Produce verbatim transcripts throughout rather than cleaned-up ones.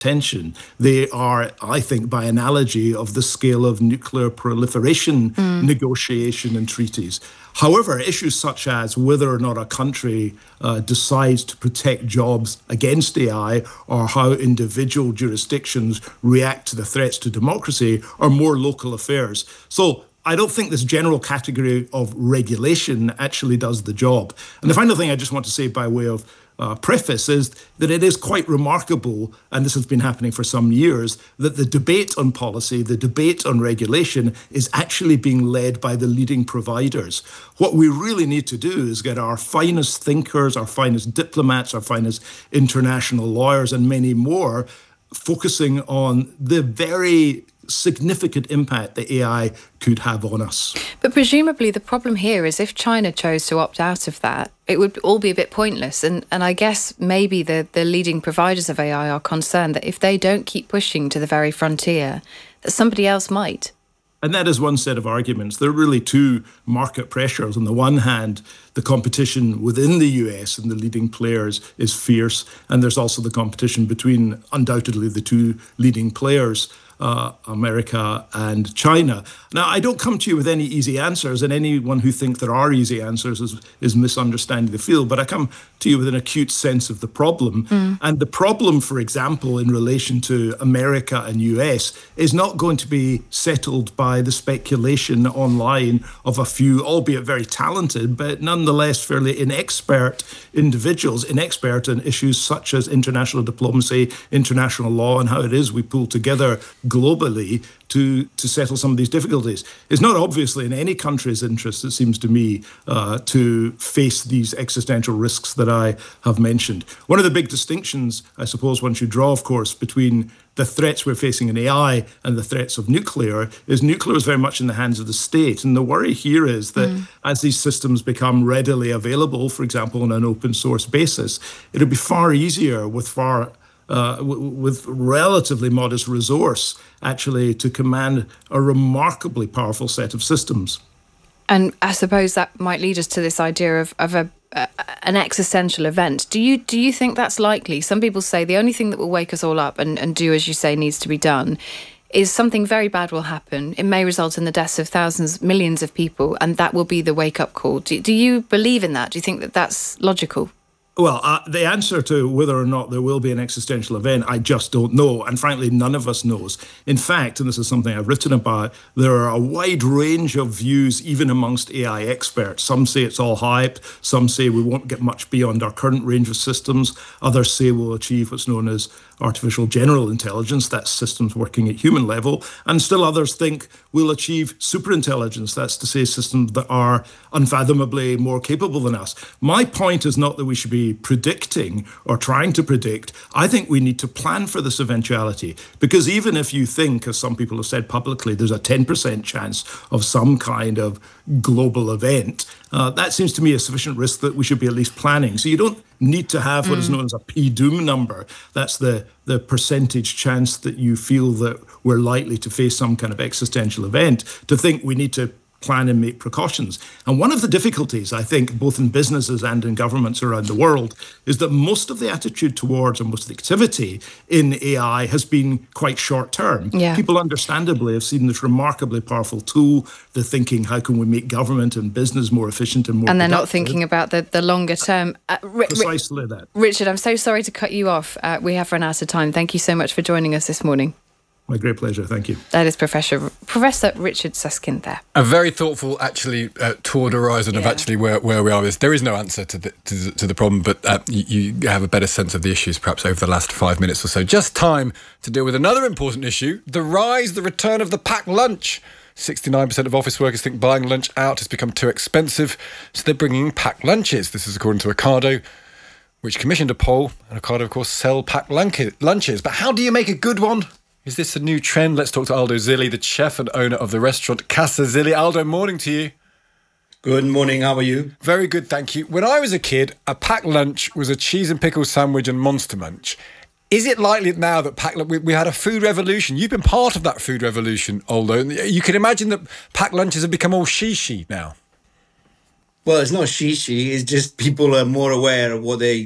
tension. They are, I think, by analogy, of the scale of nuclear proliferation mm. negotiation and treaties. However, issues such as whether or not a country uh, decides to protect jobs against A I, or how individual jurisdictions react to the threats to democracy, are more local affairs. So I don't think this general category of regulation actually does the job. And the final thing I just want to say by way of uh, preface is that it is quite remarkable, and this has been happening for some years, that the debate on policy, the debate on regulation is actually being led by the leading providers. What we really need to do is get our finest thinkers, our finest diplomats, our finest international lawyers, and many more focusing on the very significant impact that A I could have on us. But presumably the problem here is if China chose to opt out of that, it would all be a bit pointless. And and I guess maybe the, the leading providers of A I are concerned that if they don't keep pushing to the very frontier, that somebody else might. And that is one set of arguments. There are really two market pressures. On the one hand, the competition within the U S and the leading players is fierce. And there's also the competition between, undoubtedly, the two leading players, Uh, America and China. Now, I don't come to you with any easy answers, and anyone who thinks there are easy answers is, is misunderstanding the field, but I come to you with an acute sense of the problem. Mm. And the problem, for example, in relation to America and U S is not going to be settled by the speculation online of a few, albeit very talented, but nonetheless fairly inexpert individuals, inexpert in issues such as international diplomacy, international law, and how it is we pull together globally to, to settle some of these difficulties. It's not obviously in any country's interest, it seems to me, uh, to face these existential risks that I have mentioned. One of the big distinctions, I suppose, one should draw, of course, between the threats we're facing in A I and the threats of nuclear is nuclear is very much in the hands of the state. And the worry here is that mm. as these systems become readily available, for example, on an open source basis, it'll be far easier with far Uh, w- with relatively modest resource, actually, to command a remarkably powerful set of systems. And I suppose that might lead us to this idea of, of a, uh, an existential event. Do you do you think that's likely? Some people say the only thing that will wake us all up and, and do, as you say, needs to be done is something very bad will happen. It may result in the deaths of thousands, millions of people, and that will be the wake-up call. Do, do you believe in that? Do you think that that's logical? Well, uh, the answer to whether or not there will be an existential event, I just don't know. And frankly, none of us knows. In fact, and this is something I've written about, there are a wide range of views, even amongst A I experts. Some say it's all hype. Some say we won't get much beyond our current range of systems. Others say we'll achieve what's known as artificial general intelligence. That's systems working at human level. And still others think we'll achieve superintelligence. That's to say systems that are unfathomably more capable than us. My point is not that we should be predicting or trying to predict. I think we need to plan for this eventuality, because even if you think, as some people have said publicly, there's a ten percent chance of some kind of global event, uh, that seems to me a sufficient risk that we should be at least planning. So you don't need to have what mm. is known as a P-doom number. That's the, the percentage chance that you feel that we're likely to face some kind of existential event, to think we need to plan and make precautions. And one of the difficulties, I think, both in businesses and in governments around the world, is that most of the attitude towards and most of the activity in A I has been quite short term. Yeah. People understandably have seen this remarkably powerful tool. They're thinking, how can we make government and business more efficient and more And they're productive? not thinking about the, the longer term. Uh, Ri- Precisely that. Richard, I'm so sorry to cut you off. Uh, we have run out of time. Thank you so much for joining us this morning. My great pleasure. Thank you. That is Professor Professor Richard Susskind there. A very thoughtful, actually, uh, tour d'horizon yeah. of actually where, where we are. There is no answer to the, to the, to the problem, but uh, you, you have a better sense of the issues perhaps over the last five minutes or so. Just time to deal with another important issue, the rise, the return of the packed lunch. sixty-nine percent of office workers think buying lunch out has become too expensive, so they're bringing in packed lunches. This is according to Ocado, which commissioned a poll, and Ocado, of course, sell packed lunches. But how do you make a good one? Is this a new trend? Let's talk to Aldo Zilli, the chef and owner of the restaurant Casa Zilli. Aldo, morning to you. Good morning, how are you? Very good, thank you. When I was a kid, a packed lunch was a cheese and pickle sandwich and Monster Munch. Is it likely now that packed we, we had a food revolution? You've been part of that food revolution, Aldo. You can imagine that packed lunches have become all shishi now. Well, it's not shishi, it's just people are more aware of what they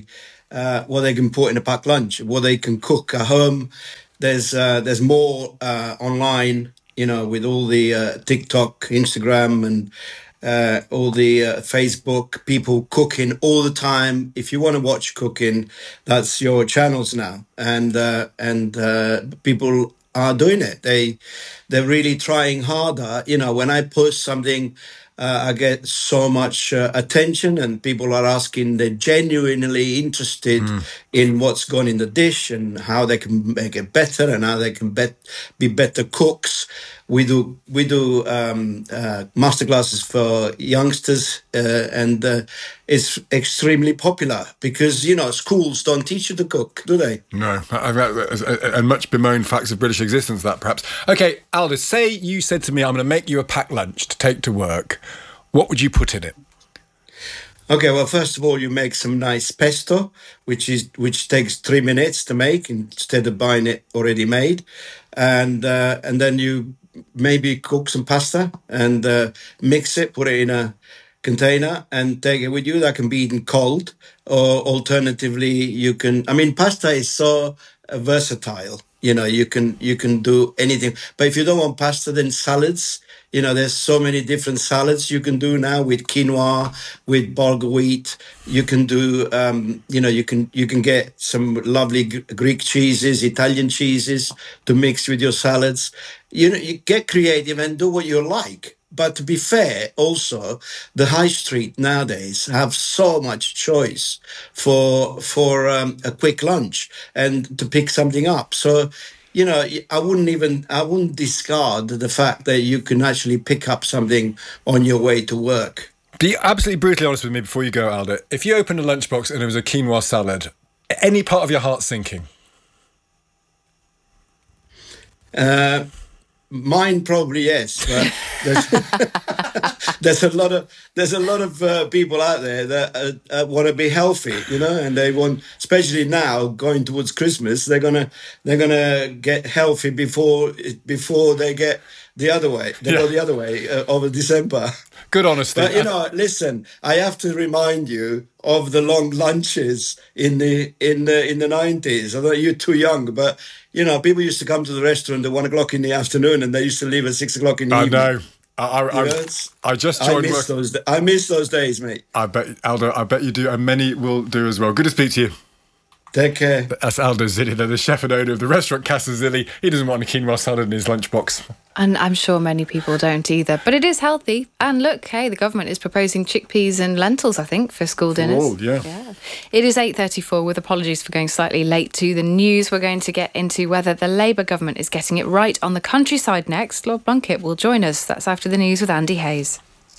uh, what they can put in a packed lunch, what they can cook at home. There's uh, there's more uh, online, you know, with all the uh, TikTok, Instagram, and uh, all the uh, Facebook, people cooking all the time. If you want to watch cooking, that's your channels now, and uh, and uh, people are doing it. They they're really trying harder. You know, when I post something, Uh, I get so much uh, attention, and people are asking, they're genuinely interested mm. in what's gone in the dish and how they can make it better and how they can bet, be better cooks. We do we do um, uh, masterclasses for youngsters, uh, and uh, it's extremely popular because, you know, schools don't teach you to cook, do they? No, and much bemoaned facts of British existence, that perhaps. OK, Aldous, say you said to me, I'm going to make you a packed lunch to take to work. What would you put in it? Okay, well, first of all, you make some nice pesto, which is which takes three minutes to make instead of buying it already made, and uh, and then you maybe cook some pasta and uh, mix it, put it in a container, and take it with you. That can be eaten cold, or alternatively, you can. I mean, pasta is so uh, versatile. You know, you can you can do anything. But if you don't want pasta, then salads. You know, there's so many different salads you can do now with quinoa, with bulgur wheat. You can do, um, you know, you can you can get some lovely G- Greek cheeses, Italian cheeses to mix with your salads. You know, you get creative and do what you like. But to be fair, also, the high street nowadays have so much choice for for um, a quick lunch and to pick something up. So, you know, I wouldn't even, I wouldn't discard the fact that you can actually pick up something on your way to work. Be absolutely brutally honest with me before you go, Aldo. If you opened a lunchbox and it was a quinoa salad, any part of your heart sinking? Uh, mine probably yes, but there's, there's a lot of there's a lot of uh, people out there that uh, uh, want to be healthy, you know, and they want, especially now going towards Christmas, they're gonna they're gonna get healthy before before they get the other way. They yeah. go the other way uh, over December. Good honesty. But you know, listen, I have to remind you of the long lunches in the in the in the nineties. I know you're too young, but you know, people used to come to the restaurant at one o'clock in the afternoon, and they used to leave at six o'clock in the I evening. know. I, I, I, know, I just joined I miss work. Those, I miss those days, mate. I bet, Aldo, I bet you do, and many will do as well. Good to speak to you. Take care. That's Aldo Zilli, the chef and owner of the restaurant Casa Zilli. He doesn't want a quinoa salad in his lunchbox. And I'm sure many people don't either. But it is healthy. And look, hey, the government is proposing chickpeas and lentils, I think, for school dinners. Oh, yeah. yeah. It is eight thirty-four, with apologies for going slightly late to the news. We're going to get into whether the Labour government is getting it right on the countryside next. Lord Blunkett will join us. That's after the news with Andy Hayes.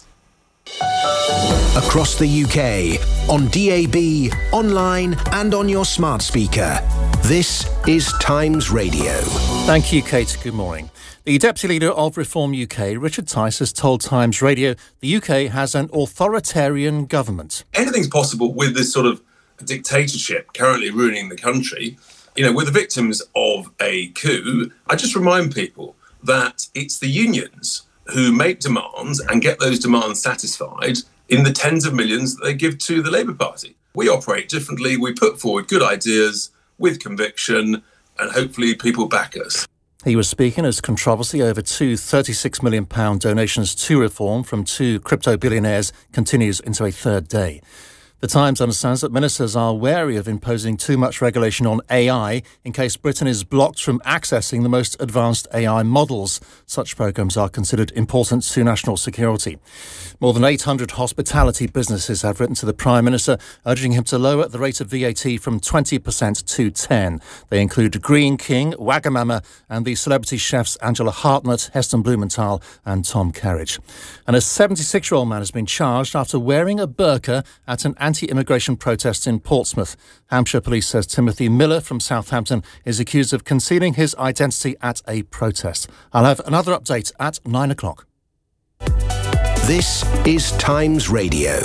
Across the U K, on D A B, online and on your smart speaker. This is Times Radio. Thank you, Kate. Good morning. The Deputy Leader of Reform U K, Richard Tice, has told Times Radio the U K has an authoritarian government. Anything's possible with this sort of dictatorship currently ruining the country. You know, we're the victims of a coup. I just remind people that it's the unions who make demands and get those demands satisfied in the tens of millions that they give to the Labour Party. We operate differently. We put forward good ideas with conviction, and hopefully people back us. He was speaking as controversy over two thirty-six million pounds donations to reform from two crypto billionaires continues into a third day. The Times understands that ministers are wary of imposing too much regulation on A I in case Britain is blocked from accessing the most advanced A I models. Such programmes are considered important to national security. More than eight hundred hospitality businesses have written to the Prime Minister urging him to lower the rate of V A T from twenty percent to ten. They include Green King, Wagamama and the celebrity chefs Angela Hartnett, Heston Blumenthal and Tom Kerridge. And a seventy-six-year-old man has been charged after wearing a burqa at an anti-immigration protest in Portsmouth. Hampshire Police says Timothy Miller from Southampton is accused of concealing his identity at a protest. I'll have another update at nine o'clock. This is Times Radio.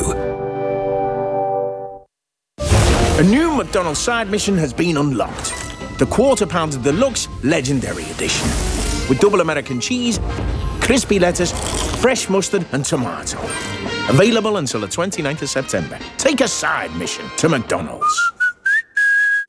A new McDonald's side mission has been unlocked. The Quarter Pounder Deluxe Legendary Edition. With double American cheese, crispy lettuce, fresh mustard and tomato. Available until the twenty-ninth of September. Take a side mission to McDonald's.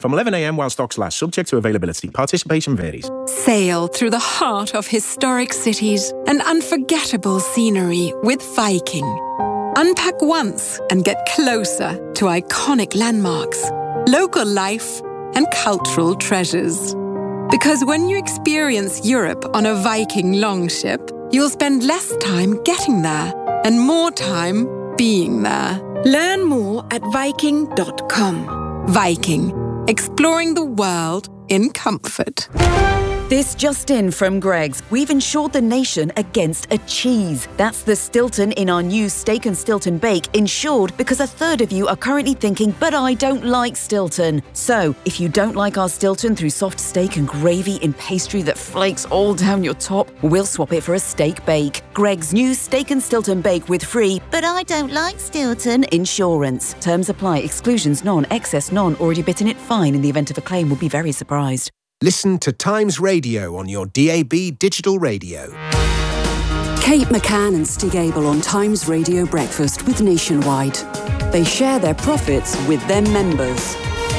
From eleven a m while stocks last, subject to availability. Participation varies. Sail through the heart of historic cities and unforgettable scenery with Viking. Unpack once and get closer to iconic landmarks, local life, and cultural treasures. Because when you experience Europe on a Viking longship, you'll spend less time getting there and more time being there. Learn more at viking dot com. Viking, exploring the world in comfort. This just in from Greggs. We've insured the nation against a cheese. That's the Stilton in our new Steak and Stilton Bake, insured because a third of you are currently thinking, but I don't like Stilton. So, if you don't like our Stilton through soft steak and gravy in pastry that flakes all down your top, we'll swap it for a steak bake. Greggs' new Steak and Stilton Bake with free, but I don't like Stilton insurance. Terms apply. Exclusions none. Excess none. Already bitten it fine. In the event of a claim, will be very surprised. Listen to Times Radio on your D A B digital radio. Kate McCann and Stig Abel on Times Radio Breakfast with Nationwide. They share their profits with their members.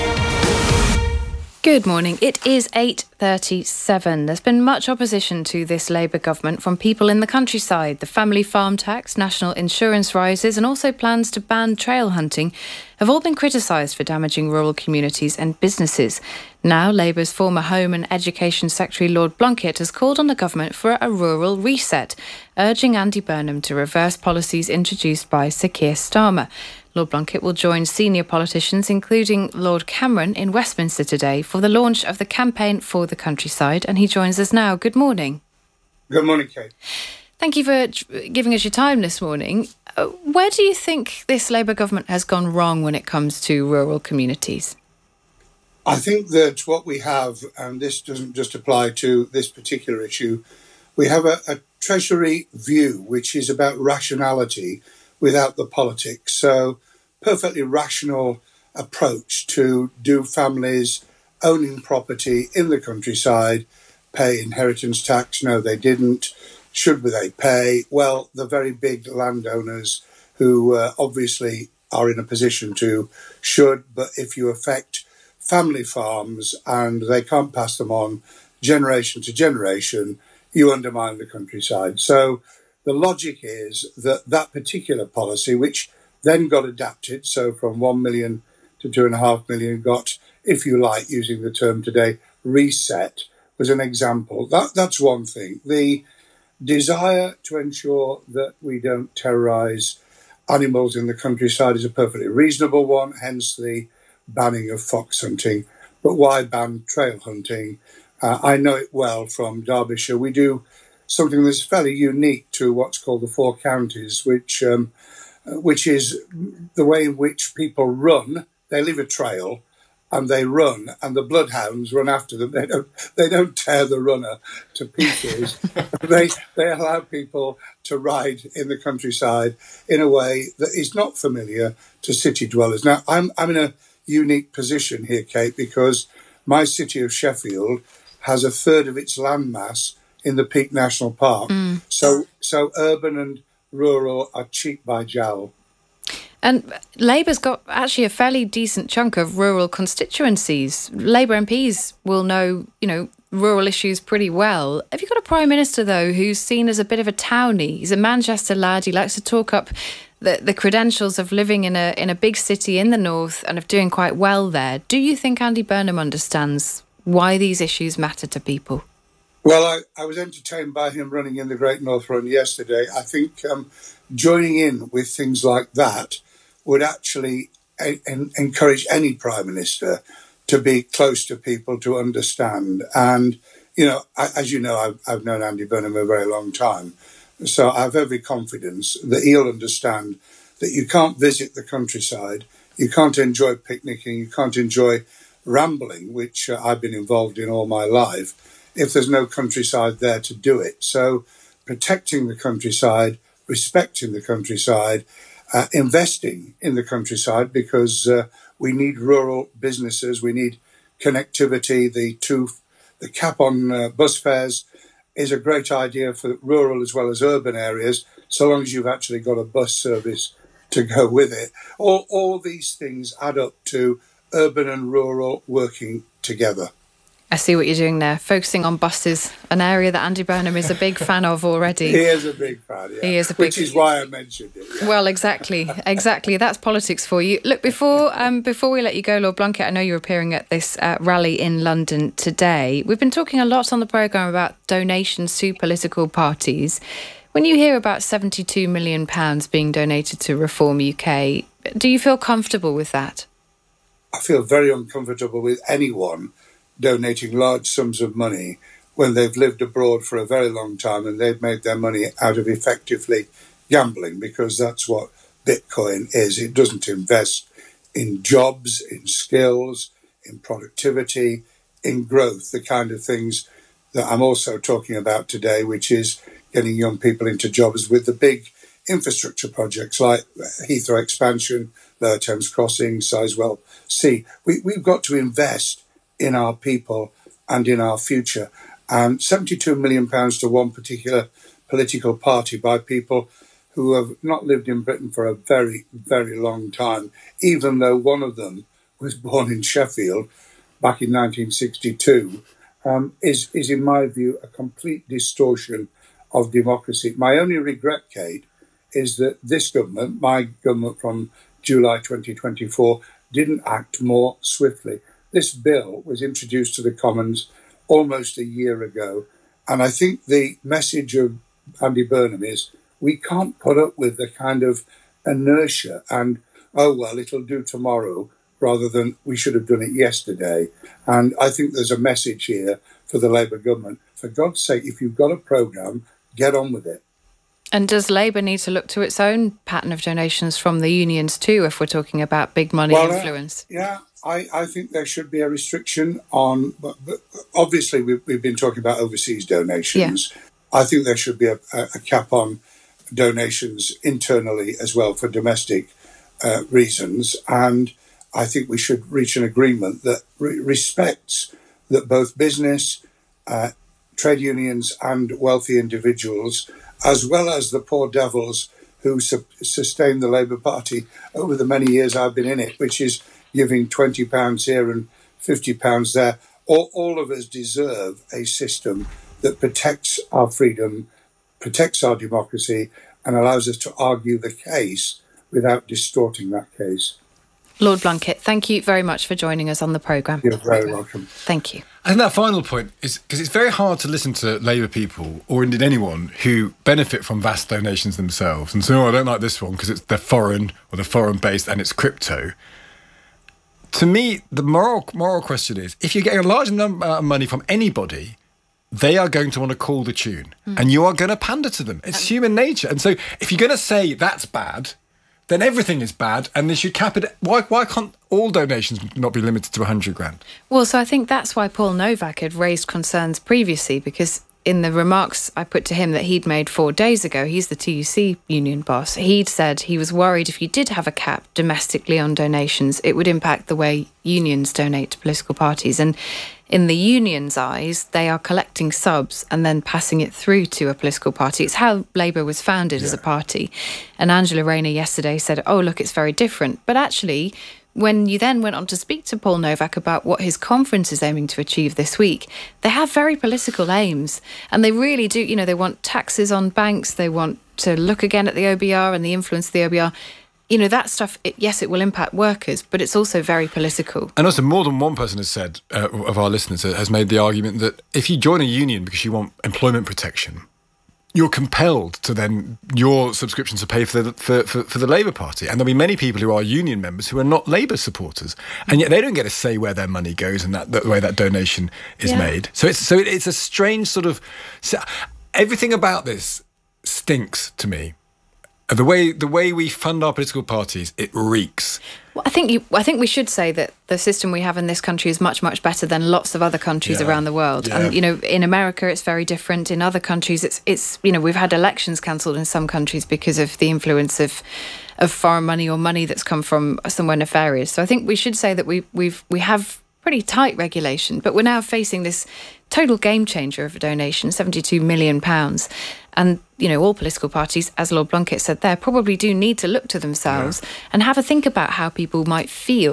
Good morning. It is eight thirty-seven. There's been much opposition to this Labour government from people in the countryside. The family farm tax, national insurance rises and also plans to ban trail hunting have all been criticised for damaging rural communities and businesses. Now, Labour's former Home and Education Secretary Lord Blunkett has called on the government for a rural reset, urging Andy Burnham to reverse policies introduced by Sir Keir Starmer. Lord Blunkett will join senior politicians, including Lord Cameron, in Westminster today for the launch of the Campaign for the Countryside, and he joins us now. Good morning. Good morning, Kate. Thank you for giving us your time this morning. Uh, where do you think this Labour government has gone wrong when it comes to rural communities? I think that what we have, and this doesn't just apply to this particular issue, we have a, a Treasury view which is about rationality without the politics. So, perfectly rational approach to do families owning property in the countryside pay inheritance tax? No, they didn't. Should they pay? Well, the very big landowners who uh, obviously are in a position to should, but if you affect family farms and they can't pass them on generation to generation, you undermine the countryside. So the logic is that that particular policy, which then got adapted, so from one million to two and a half million got, if you like, using the term today, reset, was an example. That, that's one thing. The desire to ensure that we don't terrorise animals in the countryside is a perfectly reasonable one, hence the banning of fox hunting. But why ban trail hunting? Uh, I know it well from Derbyshire. We do something that's fairly unique to what's called the Four Counties, which um, which is the way in which people run. They leave a trail and they run, and the bloodhounds run after them. They don't they don't tear the runner to pieces. they they allow people to ride in the countryside in a way that is not familiar to city dwellers. Now, I'm I'm in a unique position here, Kate, because my city of Sheffield has a third of its landmass in the Peak National Park. Mm. So so urban and rural are cheek by jowl. And Labour's got actually a fairly decent chunk of rural constituencies. Labour M Ps will know, you know, rural issues pretty well. Have you got a Prime Minister, though, who's seen as a bit of a townie? He's a Manchester lad. He likes to talk up the, the credentials of living in a in a big city in the north and of doing quite well there. Do you think Andy Burnham understands why these issues matter to people? Well, I, I was entertained by him running in the Great North Run yesterday. I think um, joining in with things like that would actually a- en- encourage any Prime Minister to be close to people, to understand. And, you know, I, as you know, I've, I've known Andy Burnham a very long time. So I have every confidence that he'll understand that you can't visit the countryside, you can't enjoy picnicking, you can't enjoy rambling, which uh, I've been involved in all my life, if there's no countryside there to do it. So protecting the countryside, respecting the countryside, uh, investing in the countryside, because uh, we need rural businesses, we need connectivity. The two, the cap on uh, bus fares is a great idea for rural as well as urban areas, so long as you've actually got a bus service to go with it. All, all these things add up to urban and rural working together. I see what you're doing there, focusing on buses, an area that Andy Burnham is a big fan of already. He is a big fan, yeah. He is a big Which is why I mentioned it. Yeah. Well, exactly, exactly. That's politics for you. Look, before um, before we let you go, Lord Blunkett, I know you're appearing at this uh, rally in London today. We've been talking a lot on the programme about donations to political parties. When you hear about seventy-two million pounds being donated to Reform U K, do you feel comfortable with that? I feel very uncomfortable with anyone donating large sums of money when they've lived abroad for a very long time and they've made their money out of effectively gambling, because that's what Bitcoin is. It doesn't invest in jobs, in skills, in productivity, in growth, the kind of things that I'm also talking about today, which is getting young people into jobs with the big infrastructure projects like Heathrow expansion, Lower Thames Crossing, Sizewell C. We, we've got to invest in our people and in our future. And seventy-two million pounds to one particular political party by people who have not lived in Britain for a very, very long time, even though one of them was born in Sheffield back in nineteen sixty-two, um, is, is, in my view, a complete distortion of democracy. My only regret, Kate, is that this government, my government from July twenty twenty-four, didn't act more swiftly. This bill was introduced to the Commons almost a year ago, and I think the message of Andy Burnham is we can't put up with the kind of inertia and, oh, well, it'll do tomorrow, rather than we should have done it yesterday. And I think there's a message here for the Labour government. For God's sake, if you've got a programme, get on with it. And does Labour need to look to its own pattern of donations from the unions too, if we're talking about big money well, influence? Uh, yeah, I, I think there should be a restriction on, but, but obviously we've, we've been talking about overseas donations. Yeah. I think there should be a, a cap on donations internally as well for domestic uh, reasons. And I think we should reach an agreement that re- respects that both business, uh, trade unions and wealthy individuals, as well as the poor devils who su- sustain the Labour Party over the many years I've been in it, which is giving twenty pounds here and fifty pounds there. All, all of us deserve a system that protects our freedom, protects our democracy, and allows us to argue the case without distorting that case. Lord Blunkett, thank you very much for joining us on the programme. You're very welcome. Thank you. I think that final point is because it's very hard to listen to Labour people, or indeed anyone, who benefit from vast donations themselves and say, oh, I don't like this one because it's they're foreign or they're foreign-based and it's crypto. To me, the moral moral question is, if you're getting a large amount of money from anybody, they are going to want to call the tune mm. and you are going to pander to them. It's um, human nature. And so if you're going to say that's bad, then everything is bad and they should cap it. Why why can't all donations not be limited to one hundred grand? Well, so I think that's why Paul Novak had raised concerns previously, because in the remarks I put to him that he'd made four days ago, he's the T U C union boss, he'd said he was worried if you did have a cap domestically on donations, it would impact the way unions donate to political parties. And in the union's eyes, they are collecting subs and then passing it through to a political party. It's how Labour was founded yeah. as a party. And Angela Rayner yesterday said, oh, look, it's very different. But actually, when you then went on to speak to Paul Novak about what his conference is aiming to achieve this week, they have very political aims. And they really do, you know, they want taxes on banks. They want to look again at the O B R and the influence of the O B R. You know, that stuff, it, yes, it will impact workers, but it's also very political. And also, more than one person has said, uh, of our listeners, has made the argument that if you join a union because you want employment protection, you're compelled to then, your subscriptions to pay for the, for, for, for the Labour Party. And there'll be many people who are union members who are not Labour supporters. And yet they don't get to say where their money goes and that the way that donation is yeah. made. So it's so it's a strange sort of... So everything about this stinks to me. The way the way we fund our political parties, it reeks. Well, I think you, I think we should say that the system we have in this country is much, much better than lots of other countries yeah. around the world. Yeah. And, you know, in America, it's very different. In other countries, it's, it's you know, we've had elections cancelled in some countries because of the influence of of foreign money or money that's come from somewhere nefarious. So I think we should say that we we've we have pretty tight regulation, but we're now facing this total game changer of a donation, seventy-two million pounds. And, you know, all political parties, as Lord Blunkett said there, probably do need to look to themselves yeah. and have a think about how people might feel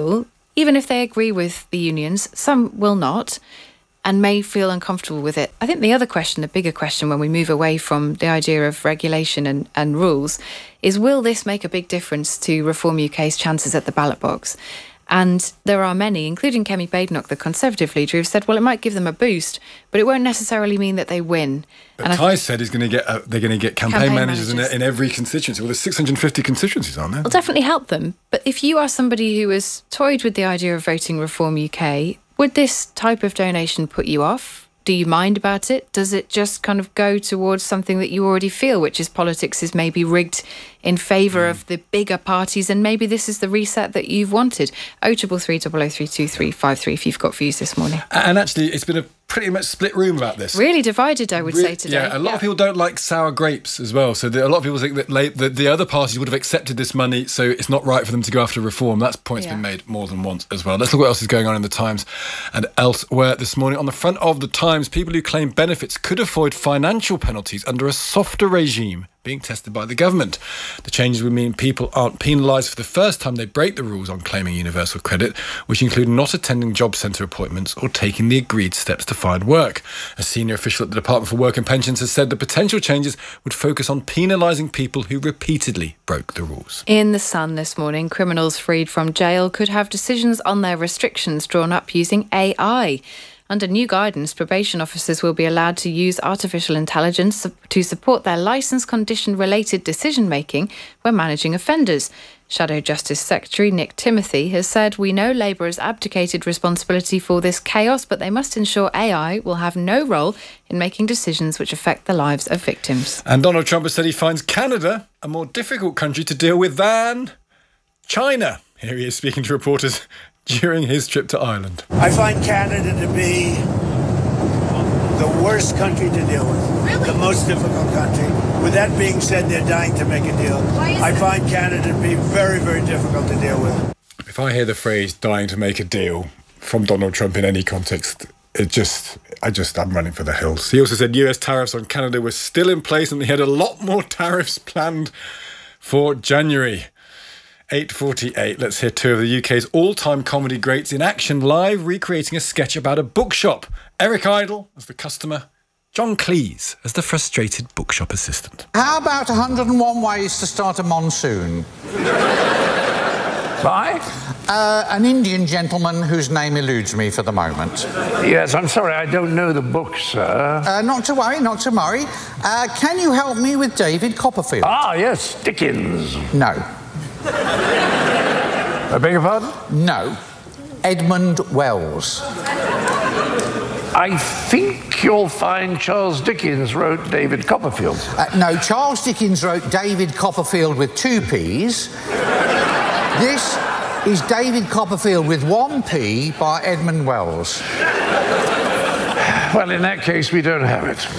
even if they agree with the unions, some will not and may feel uncomfortable with it. I think the other question, the bigger question when we move away from the idea of regulation and, and rules, is will this make a big difference to Reform U K's chances at the ballot box? And there are many, including Kemi Badenoch, the Conservative leader, who've said, well, it might give them a boost, but it won't necessarily mean that they win. But and Ty th- said he's going to get uh, they're going to get campaign, campaign managers, managers. In, in every constituency. Well, there's six hundred fifty constituencies, aren't there? It'll definitely help them. But if you are somebody who has toyed with the idea of voting Reform U K, would this type of donation put you off? Do you mind about it? Does it just kind of go towards something that you already feel, which is politics is maybe rigged in favour mm. of the bigger parties, and maybe this is the reset that you've wanted? oh triple three, double oh three, two three five three if you've got views this morning. And actually, it's been a pretty much split room about this. Really divided, I would Re- say, today. Yeah, a lot yeah. of people don't like sour grapes as well. So the, a lot of people think that la- the, the other parties would have accepted this money, so it's not right for them to go after reform. That point's yeah. been made more than once as well. Let's look what else is going on in the Times and elsewhere this morning. On the front of the Times, people who claim benefits could avoid financial penalties under a softer regime being tested by the government. The changes would mean people aren't penalised for the first time they break the rules on claiming universal credit, which include not attending job centre appointments or taking the agreed steps to find work. A senior official at the Department for Work and Pensions has said the potential changes would focus on penalising people who repeatedly broke the rules. In The Sun this morning, criminals freed from jail could have decisions on their restrictions drawn up using A I. Under new guidance, probation officers will be allowed to use artificial intelligence to support their licence condition-related decision-making when managing offenders. Shadow Justice Secretary Nick Timothy has said, we know Labour has abdicated responsibility for this chaos, but they must ensure A I will have no role in making decisions which affect the lives of victims. And Donald Trump has said he finds Canada a more difficult country to deal with than China. Here he is speaking to reporters during his trip to Ireland. I find Canada to be the worst country to deal with. Really? The most difficult country. With that being said, they're dying to make a deal. I find Canada to be very, very difficult to deal with. If I hear the phrase dying to make a deal from Donald Trump in any context, it just, I just, I'm running for the hills. He also said U S tariffs on Canada were still in place and he had a lot more tariffs planned for January. eight forty-eight. Let's hear two of the U K's all-time comedy greats in action live, recreating a sketch about a bookshop. Eric Idle as the customer, John Cleese as the frustrated bookshop assistant. How about one hundred and one ways to start a monsoon? By? Uh, an Indian gentleman whose name eludes me for the moment. Yes, I'm sorry, I don't know the book, sir. Uh, not to worry, not to worry. Uh, can you help me with David Copperfield? Ah, yes, Dickens. No. I beg your pardon? No. Edmund Wells. I think you'll find Charles Dickens wrote David Copperfield. Uh, no, Charles Dickens wrote David Copperfield with two P's. This is David Copperfield with one P by Edmund Wells. Well, in that case, we don't have it.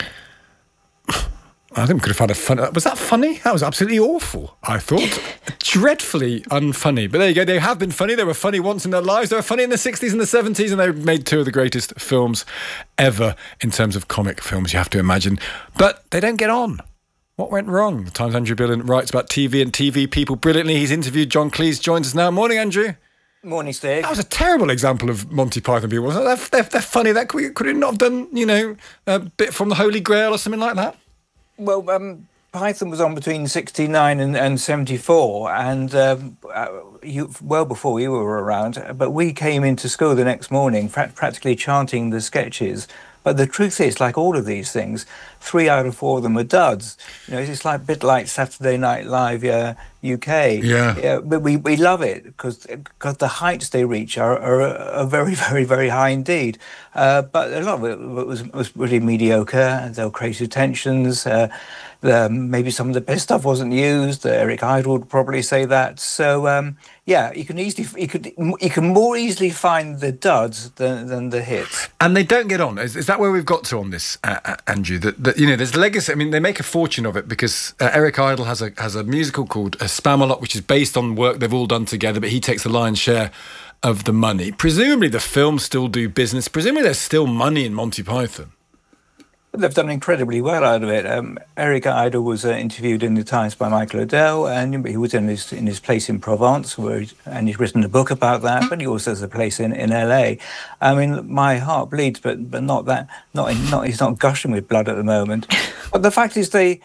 I think we could have had a fun. Was that funny? That was absolutely awful, I thought. Dreadfully unfunny. But there you go. They have been funny. They were funny once in their lives. They were funny in the sixties and the seventies, and they made two of the greatest films ever in terms of comic films, you have to imagine. But they don't get on. What went wrong? The Times' Andrew Billen writes about T V and T V people brilliantly. He's interviewed John Cleese, joins us now. Morning, Andrew. Morning, Steve. That was a terrible example of Monty Python people, wasn't it? They're, they're, they're funny. That could, could it not have done, you know, a bit from the Holy Grail or something like that? Well, um, Python was on between sixty-nine and, and seventy-four, and um, uh, you, well before you were around, but we came into school the next morning pra- practically chanting the sketches. But the truth is, like all of these things, three out of four of them are duds. You know, it's like a bit like Saturday Night Live uh, U K. Yeah. yeah. But we, we love it because the heights they reach are, are, are very, very, very high indeed. Uh, but a lot of it was, was really mediocre. There were creative tensions. Uh, the, maybe some of the best stuff wasn't used. Uh, Eric Idle would probably say that. So, um, yeah, you can easily you could you can more easily find the duds than, than the hits. And they don't get on. Is, is that where we've got to on this, uh, uh, Andrew? That, that you know, there's legacy. I mean, they make a fortune of it because uh, Eric Idle has a has a musical called uh, Spamalot, which is based on work they've all done together, but he takes the lion's share of the money. Presumably, the films still do business. Presumably, there's still money in Monty Python. but they've done incredibly well out of it. Um, Eric Idle was uh, interviewed in the Times by Michael Odell, and he was in his in his place in Provence, where he, and he's written a book about that. But he also has a place in, in L A. I mean, my heart bleeds, but but not that not in, not he's not gushing with blood at the moment. But the fact is, they.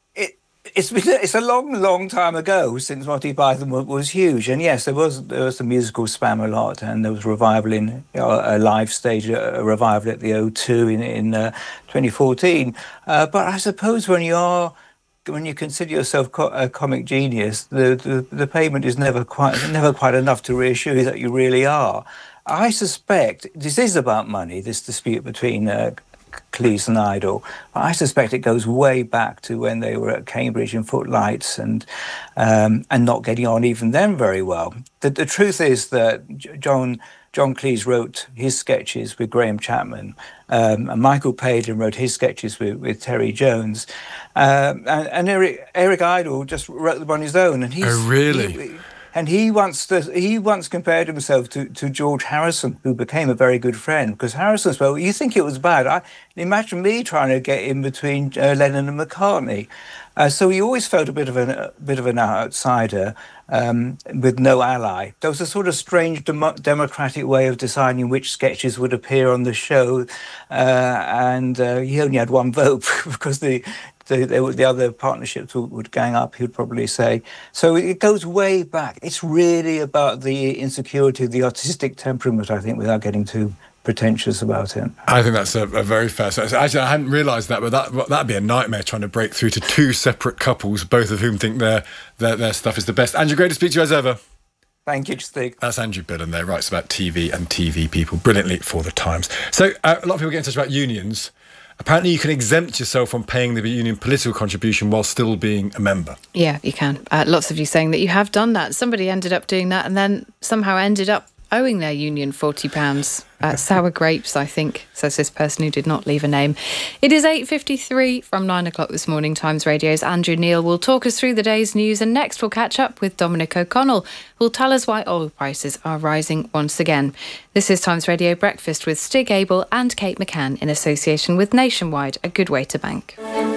It's been, it's a long, long time ago since Monty Python was, was huge, and yes, there was there was the musical Spamalot, and there was revival in you know, a live stage, a revival at the O two in in uh, twenty fourteen. Uh, but I suppose when you are when you consider yourself co- a comic genius, the, the the payment is never quite never quite enough to reassure you that you really are. I suspect this is about money. This dispute between. Uh, Cleese and Idle. I suspect it goes way back to when they were at Cambridge in Footlights and um, and not getting on even then very well. The, the truth is that John John Cleese wrote his sketches with Graham Chapman, um, and Michael Palin wrote his sketches with, with Terry Jones, um, and, and Eric Eric Idle just wrote them on his own. And he's, oh, really? He, And he once he once compared himself to, to George Harrison, who became a very good friend. Because Harrison said, well, you think it was bad? I imagine me trying to get in between uh, Lennon and McCartney. Uh, so he always felt a bit of an a bit of an outsider um, with no ally. There was a sort of strange dem- democratic way of deciding which sketches would appear on the show, uh, and uh, he only had one vote because the. The, the other partnerships would gang up, he would probably say. So it goes way back. It's really about the insecurity of the artistic temperament, I think, without getting too pretentious about it. I think that's a, a very fair sense. Actually, I hadn't realised that, but that, that'd be a nightmare trying to break through to two separate couples, both of whom think their, their, their stuff is the best. Andrew, great to speak to you as ever. Thank you, Stig. That's Andrew Billen there, writes about T V and T V people brilliantly for the Times. So uh, a lot of people get in touch about unions. Apparently you can exempt yourself from paying the union political contribution while still being a member. Yeah, you can. Uh, lots of you saying that you have done that. Somebody ended up doing that and then somehow ended up owing their union forty pounds. Uh, sour grapes, I think, says this person who did not leave a name. It is eight fifty-three from nine o'clock this morning. Times Radio's Andrew Neil will talk us through the day's news, and next we'll catch up with Dominic O'Connell, who'll tell us why oil prices are rising once again. This is Times Radio Breakfast with Stig Abel and Kate McCann in association with Nationwide, a good way to bank.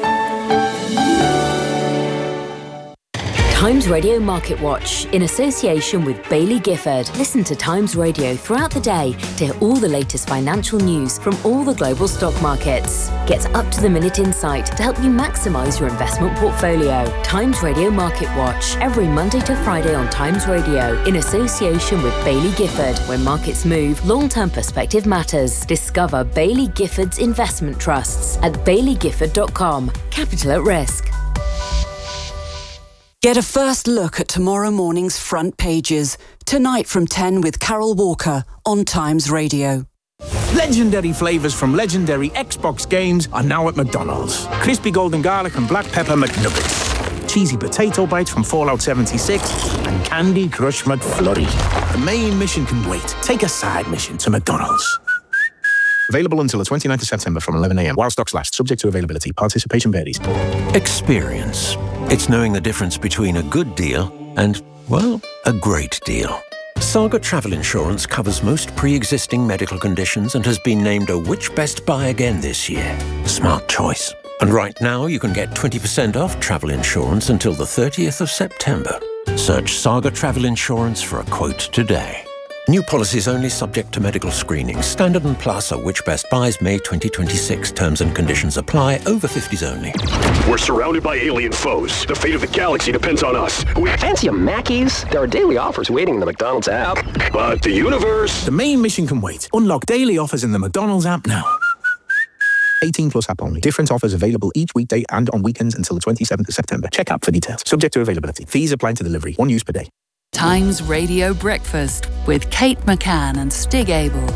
Times Radio Market Watch, in association with Bailey Gifford. Listen to Times Radio throughout the day to hear all the latest financial news from all the global stock markets. Get up-to-the-minute insight to help you maximise your investment portfolio. Times Radio Market Watch, every Monday to Friday on Times Radio, in association with Bailey Gifford. When markets move, long-term perspective matters. Discover Bailey Gifford's investment trusts at bailey gifford dot com. Capital at risk. Get a first look at tomorrow morning's front pages. Tonight from ten with Carol Walker on Times Radio. Legendary flavours from legendary Xbox games are now at McDonald's. Crispy golden garlic and black pepper McNuggets. Cheesy potato bites from Fallout seventy-six. And Candy Crush McFlurry. The main mission can wait. Take a side mission to McDonald's. Available until the twenty-ninth of September from eleven a m while stocks last. Subject to availability. Participation varies. Experience. It's knowing the difference between a good deal and, well, a great deal. Saga Travel Insurance covers most pre-existing medical conditions and has been named a Which Best Buy again this year. Smart choice. And right now you can get twenty percent off travel insurance until the thirtieth of September. Search Saga Travel Insurance for a quote today. New policies only subject to medical screening. Standard and Plus are Which Best Buys May twenty twenty-six. Terms and conditions apply. Over fifties only. We're surrounded by alien foes. The fate of the galaxy depends on us. We fancy a Mackey's? There are daily offers waiting in the McDonald's app. But the universe... The main mission can wait. Unlock daily offers in the McDonald's app now. eighteen plus app only. Different offers available each weekday and on weekends until the twenty-seventh of September. Check app for details. Subject to availability. Fees apply to delivery. One use per day. Times Radio Breakfast with Kate McCann and Stig Abel.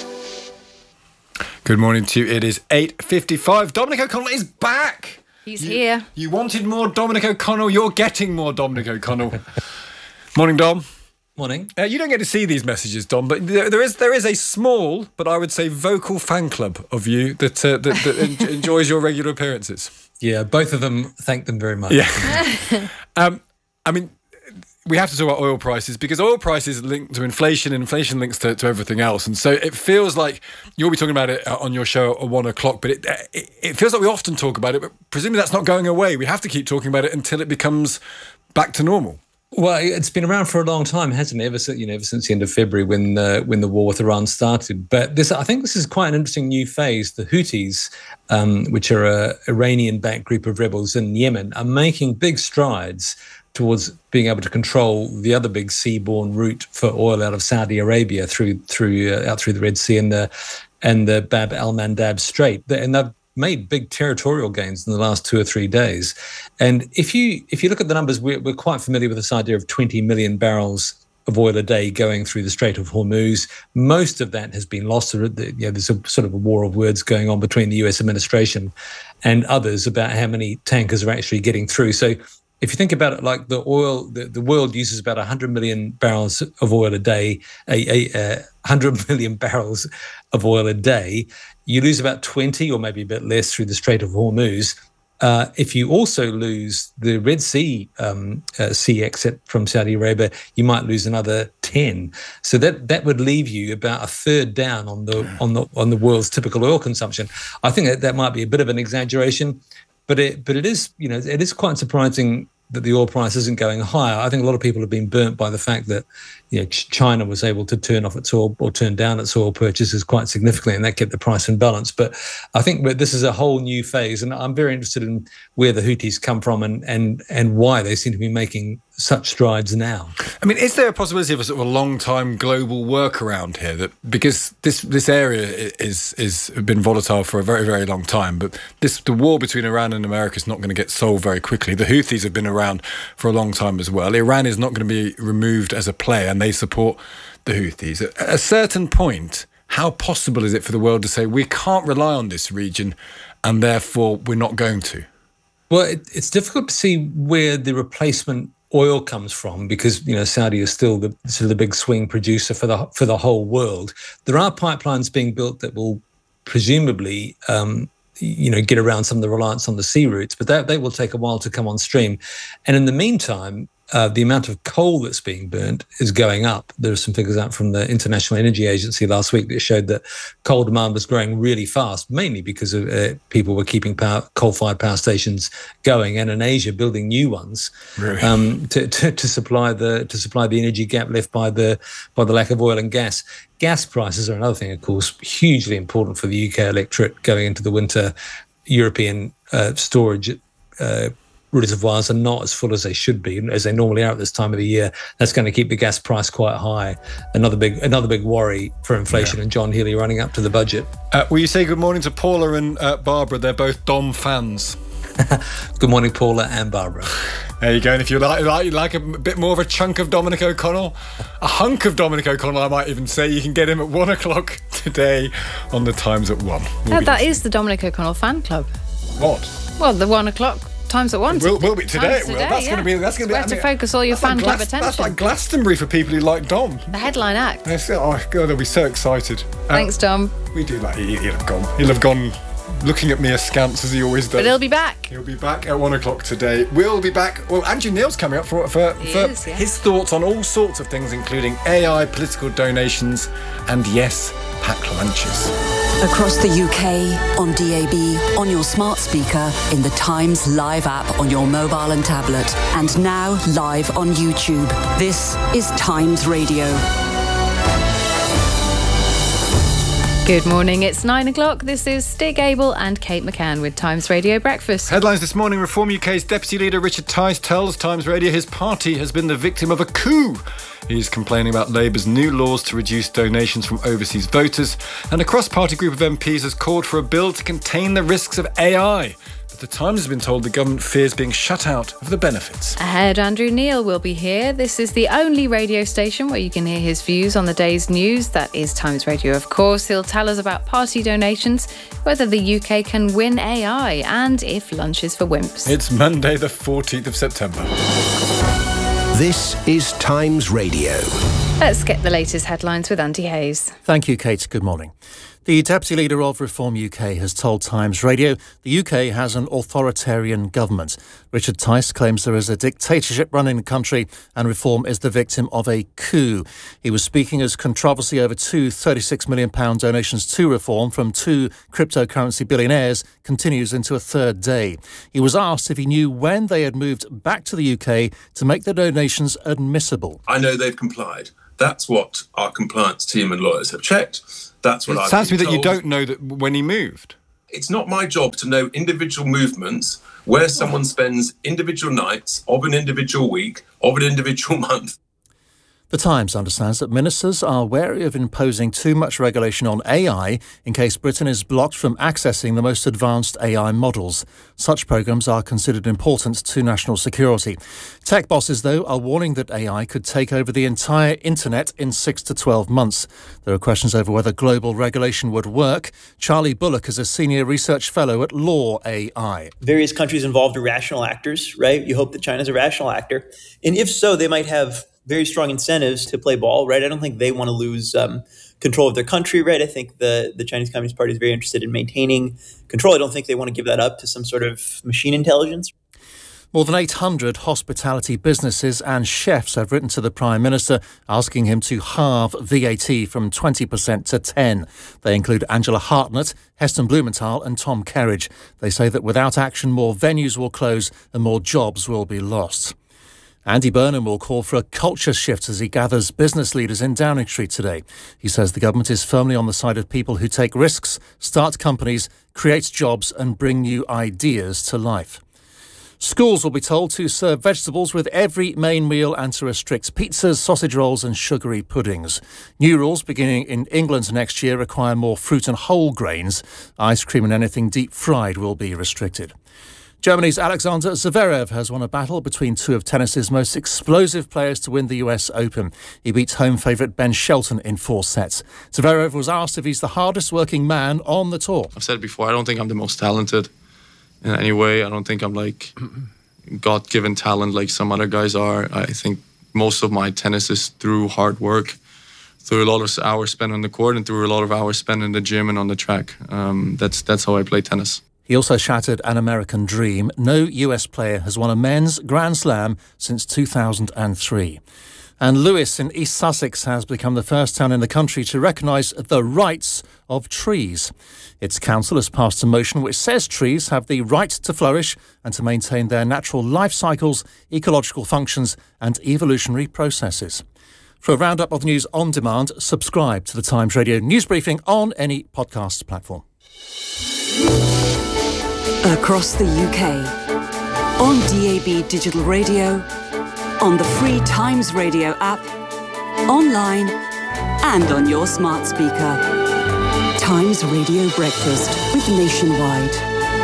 Good morning to you. It is eight fifty-five. Dominic O'Connell is back. He's you, here. You wanted more Dominic O'Connell. You're getting more Dominic O'Connell. Morning, Dom. Morning. Uh, you don't get to see these messages, Dom, but there, there is there is a small, but I would say vocal fan club of you that uh, that, that en- enjoys your regular appearances. Yeah, both of them. Thank them very much. Yeah. um, I mean. we have to talk about oil prices because oil prices link to inflation and inflation links to, to everything else. And so it feels like you'll be talking about it on your show at one o'clock, but it, it, it feels like we often talk about it, but presumably that's not going away. We have to keep talking about it until it becomes back to normal. Well, it's been around for a long time, hasn't it? Ever since, you know, ever since the end of February when uh, when the war with Iran started. But this, I think, this is quite an interesting new phase. The Houthis, um, which are a Iranian-backed group of rebels in Yemen, are making big strides towards being able to control the other big seaborne route for oil out of Saudi Arabia through through uh, out through the Red Sea and the and the Bab al-Mandab Strait. And they've made big territorial gains in the last two or three days. And if you if you look at the numbers, we're, we're quite familiar with this idea of twenty million barrels of oil a day going through the Strait of Hormuz. Most of that has been lost. You know, there's a sort of a war of words going on between the U S administration and others about how many tankers are actually getting through. So if you think about it, like the oil, the, the world uses about one hundred million barrels of oil a day, a, a, a one hundred million barrels of oil a day. You lose about twenty or maybe a bit less through the Strait of Hormuz. Uh, if you also lose the Red Sea um, uh, sea exit from Saudi Arabia, you might lose another ten. So that that would leave you about a third down on the on the on the world's typical oil consumption. I think that that might be a bit of an exaggeration, but it but it is, you know, it is quite surprising that the oil price isn't going higher. I think a lot of people have been burnt by the fact that, you know, China was able to turn off its oil or turn down its oil purchases quite significantly, and that kept the price in balance. But I think this is a whole new phase, and I'm very interested in where the Houthis come from and and and why they seem to be making such strides now. I mean, is there a possibility of a sort of a long-time global workaround here? That because this this area is is been volatile for a very very long time, but this the war between Iran and America is not going to get solved very quickly. The Houthis have been around for a long time as well. Iran is not going to be removed as a player, and they support the Houthis. At a certain point, how possible is it for the world to say we can't rely on this region, and therefore we're not going to? Well, it, it's difficult to see where the replacement oil comes from because, you know, Saudi is still the sort of the big swing producer for the for the whole world. There are pipelines being built that will presumably, um, you know, get around some of the reliance on the sea routes, but that they will take a while to come on stream. And in the meantime, Uh, the amount of coal that's being burnt is going up. There are some figures out from the International Energy Agency last week that showed that coal demand was growing really fast, mainly because of uh, people were keeping power, coal-fired power stations going, and in Asia building new ones really? um, to, to, to supply the to supply the energy gap left by the by the lack of oil and gas. Gas prices are another thing, of course, hugely important for the U K electorate going into the winter. European uh, storage Uh, reservoirs are not as full as they should be, as they normally are at this time of the year. That's going to keep the gas price quite high. Another big another big worry for inflation, yeah. And John Healey running up to the budget. Uh, will you say good morning to Paula and uh, Barbara? They're both Dom fans. Good morning, Paula and Barbara. There you go. And if you like, like, you like a bit more of a chunk of Dominic O'Connell, a hunk of Dominic O'Connell, I might even say, you can get him at one o'clock today on the Times at one. We'll oh, that is the Dominic O'Connell fan club. What? Well, the one o'clock. Times at one. It will, will be today. It will. Today, that's yeah. going to be. That's going to be. Where to focus all your fan like club Glas- attention. That's like Glastonbury for people who like Dom. The headline act. Oh God, they'll be so excited. Thanks, uh, Dom. We do like. He'll have gone. He'll have gone, looking at me askance as he always does. But he'll be back. He'll be back at one o'clock today. We'll be back. Well, Andrew Neil's coming up for for, for is, yeah. his thoughts on all sorts of things, including A I, political donations, and yes, packed lunches. Across the U K, on D A B, on your smart speaker, in the Times Live app on your mobile and tablet, and now live on YouTube. This is Times Radio. Good morning, it's nine o'clock. This is Stig Abel and Kate McCann with Times Radio Breakfast. Headlines this morning. Reform U K's Deputy Leader Richard Tice tells Times Radio his party has been the victim of a coup. He's complaining about Labour's new laws to reduce donations from overseas voters, and a cross-party group of M Ps has called for a bill to contain the risks of A I. But the Times has been told the government fears being shut out of the benefits. Ahead, Andrew Neil will be here. This is the only radio station where you can hear his views on the day's news. That is Times Radio, of course. He'll tell us about party donations, whether the U K can win A I, and if lunch is for wimps. It's Monday the fourteenth of September. This is Times Radio. Let's get the latest headlines with Andy Hayes. Thank you, Kate. Good morning. The Deputy Leader of Reform U K has told Times Radio the U K has an authoritarian government. Richard Tice claims there is a dictatorship running the country and Reform is the victim of a coup. He was speaking as controversy over two thirty-six million pounds donations to Reform from two cryptocurrency billionaires continues into a third day. He was asked if he knew when they had moved back to the U K to make the donations admissible. I know they've complied. That's what our compliance team and lawyers have checked. That's what it I've sounds to me that told. you don't know that when he moved. It's not my job to know individual movements, where someone spends individual nights of an individual week, of an individual month. The Times understands that ministers are wary of imposing too much regulation on A I in case Britain is blocked from accessing the most advanced A I models. Such programmes are considered important to national security. Tech bosses, though, are warning that A I could take over the entire internet in six to twelve months. There are questions over whether global regulation would work. Charlie Bullock is a senior research fellow at Law A I. Various countries involved are rational actors, right? You hope that China's a rational actor. And if so, they might have very strong incentives to play ball, right? I don't think they want to lose um, control of their country, right? I think the, the Chinese Communist Party is very interested in maintaining control. I don't think they want to give that up to some sort of machine intelligence. More than eight hundred hospitality businesses and chefs have written to the Prime Minister asking him to halve V A T from twenty percent to ten. They include Angela Hartnett, Heston Blumenthal and Tom Kerridge. They say that without action, more venues will close and more jobs will be lost. Andy Burnham will call for a culture shift as he gathers business leaders in Downing Street today. He says the government is firmly on the side of people who take risks, start companies, create jobs and bring new ideas to life. Schools will be told to serve vegetables with every main meal and to restrict pizzas, sausage rolls and sugary puddings. New rules beginning in England next year require more fruit and whole grains. Ice cream and anything deep fried will be restricted. Germany's Alexander Zverev has won a battle between two of tennis's most explosive players to win the U S Open. He beat home favourite Ben Shelton in four sets. Zverev was asked if he's the hardest working man on the tour. I've said it before, I don't think I'm the most talented in any way. I don't think I'm like God-given talent like some other guys are. I think most of my tennis is through hard work, through a lot of hours spent on the court and through a lot of hours spent in the gym and on the track. Um, that's that's how I play tennis. He also shattered an American dream. No U S player has won a men's Grand Slam since two thousand three. And Lewes in East Sussex has become the first town in the country to recognise the rights of trees. Its council has passed a motion which says trees have the right to flourish and to maintain their natural life cycles, ecological functions and evolutionary processes. For a roundup of the news on demand, subscribe to the Times Radio news briefing on any podcast platform. Across the U K, on D A B Digital Radio, on the free Times Radio app, online and on your smart speaker. Times Radio Breakfast with Nationwide.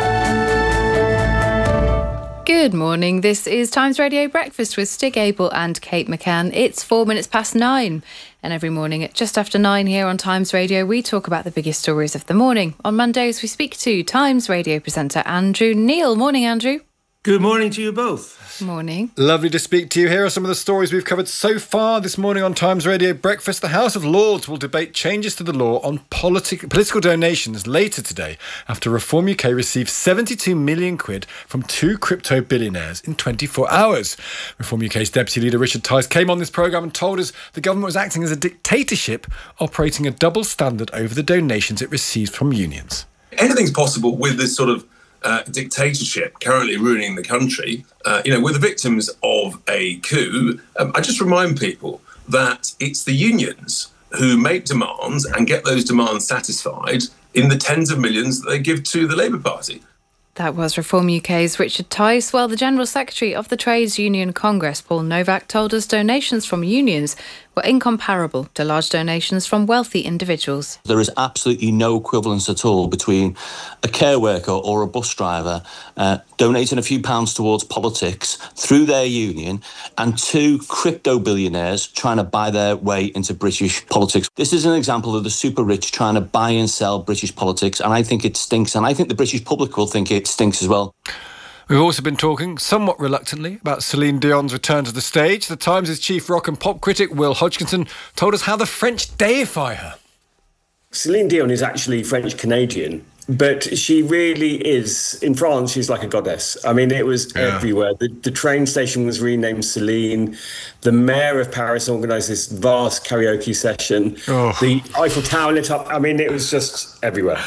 Good morning. This is Times Radio Breakfast with Stig Abel and Kate McCann. It's four minutes past nine. And every morning at just after nine here on Times Radio, we talk about the biggest stories of the morning. On Mondays, we speak to Times Radio presenter Andrew Neil. Morning, Andrew. Good morning to you both. Morning. Lovely to speak to you. Here are some of the stories we've covered so far this morning on Times Radio Breakfast. The House of Lords will debate changes to the law on politi- political donations later today after Reform U K received seventy-two million quid from two crypto billionaires in twenty-four hours. Reform U K's Deputy Leader Richard Tice came on this programme and told us the government was acting as a dictatorship, operating a double standard over the donations it receives from unions. Anything's possible with this sort of Uh, dictatorship currently ruining the country. Uh, you know, we're the victims of a coup. Um, I just remind people that it's the unions who make demands and get those demands satisfied in the tens of millions that they give to the Labour Party. That was Reform U K's Richard Tice. Well, the General Secretary of the Trades Union Congress, Paul Novak, told us donations from unions were incomparable to large donations from wealthy individuals. There is absolutely no equivalence at all between a care worker or a bus driver uh, donating a few pounds towards politics through their union and two crypto billionaires trying to buy their way into British politics. This is an example of the super rich trying to buy and sell British politics, and I think it stinks, and I think the British public will think it stinks as well. We've also been talking, somewhat reluctantly, about Celine Dion's return to the stage. The Times' chief rock and pop critic, Will Hodgkinson, told us how the French deify her. Celine Dion is actually French-Canadian, but she really is, in France, she's like a goddess. I mean, it was yeah. everywhere. The, the train station was renamed Celine. The mayor of Paris organised this vast karaoke session. Oh. The Eiffel Tower lit up. I mean, it was just everywhere.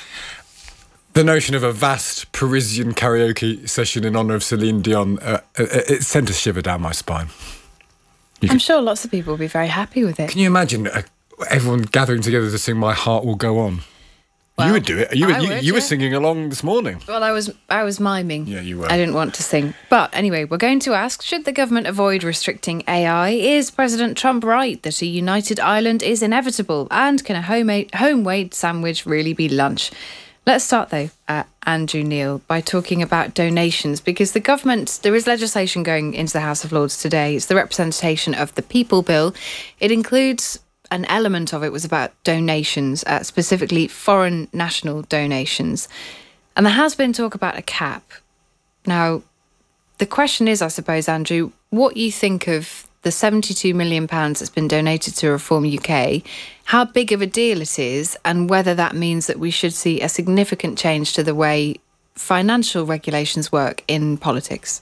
The notion of a vast Parisian karaoke session in honour of Celine Dion, uh, it, it sent a shiver down my spine. You I'm can, sure lots of people will be very happy with it. Can you imagine uh, everyone gathering together to sing My Heart Will Go On? Well, you would do it. You, were, you, would, you yeah. were singing along this morning. Well, I was I was miming. Yeah, you were. I didn't want to sing. But anyway, we're going to ask, should the government avoid restricting A I? Is President Trump right that a united Ireland is inevitable? And can a homemade, home-made sandwich really be lunch? Let's start, though, uh, Andrew Neil, by talking about donations, because the government, there is legislation going into the House of Lords today. It's the Representation of the People Bill. It includes, an element of it was about donations, uh, specifically foreign national donations. And there has been talk about a cap. Now, the question is, I suppose, Andrew, what you think of the seventy-two million pounds that's been donated to Reform U K, how big of a deal it is, and whether that means that we should see a significant change to the way financial regulations work in politics.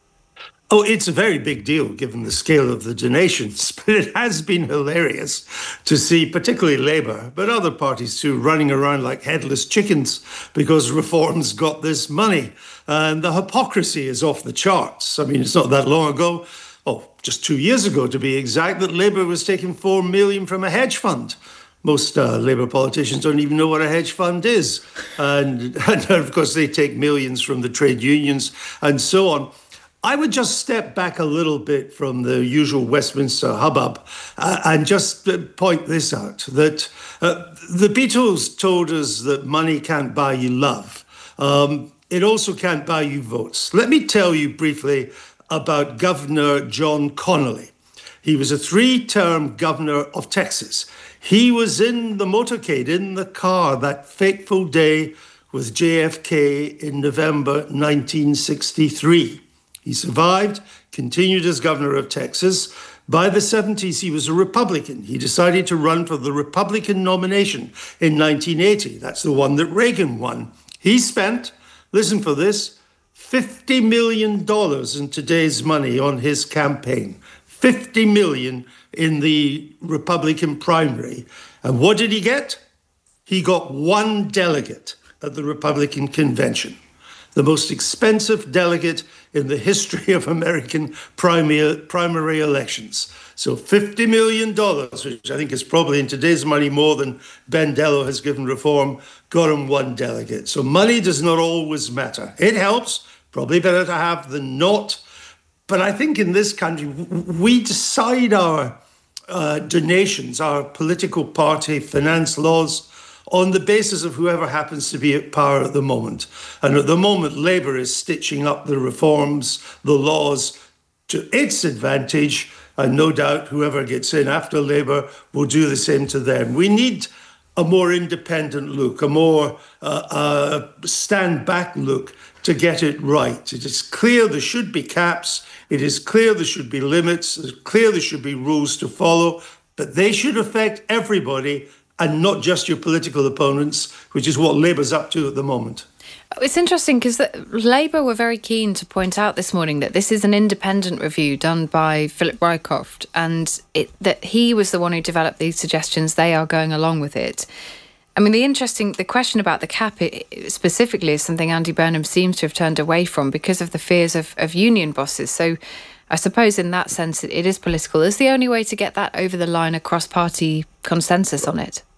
Oh, it's a very big deal given the scale of the donations, but it has been hilarious to see particularly Labour, but other parties too, running around like headless chickens because Reform's got this money. And the hypocrisy is off the charts. I mean, it's not that long ago, oh, just two years ago to be exact, that Labour was taking four million from a hedge fund. Most uh, Labour politicians don't even know what a hedge fund is. And, and of course, they take millions from the trade unions and so on. I would just step back a little bit from the usual Westminster hubbub uh, and just uh, point this out, that uh, the Beatles told us that money can't buy you love. Um, it also can't buy you votes. Let me tell you briefly about Governor John Connolly. He was a three-term governor of Texas. He was in the motorcade, in the car, that fateful day with J F K in November nineteen sixty-three. He survived, continued as governor of Texas. By the seventies, he was a Republican. He decided to run for the Republican nomination in nineteen eighty. That's the one that Reagan won. He spent, listen for this, fifty million dollars in today's money on his campaign. fifty million dollars in the Republican primary. And what did he get? He got one delegate at the Republican convention, the most expensive delegate in the history of American primary, primary elections. So fifty million dollars, which I think is probably in today's money more than Ben Dello has given Reform, got him one delegate. So money does not always matter. It helps, probably better to have than not. But I think in this country, we decide our uh, donations, our political party finance laws, on the basis of whoever happens to be at power at the moment. And at the moment, Labour is stitching up the reforms, the laws to its advantage. And no doubt whoever gets in after Labour will do the same to them. We need a more independent look, a more uh, uh, stand-back look to get it right. It is clear there should be caps. It is clear there should be limits. It's clear there should be rules to follow. But they should affect everybody and not just your political opponents, which is what Labour's up to at the moment. It's interesting because Labour were very keen to point out this morning that this is an independent review done by Philip Rycroft, and it, that he was the one who developed these suggestions. They are going along with it. I mean, the interesting, the question about the cap it, specifically is something Andy Burnham seems to have turned away from because of the fears of, of union bosses. So I suppose in that sense it, it is political. Is the only way to get that over the line a cross-party consensus on it?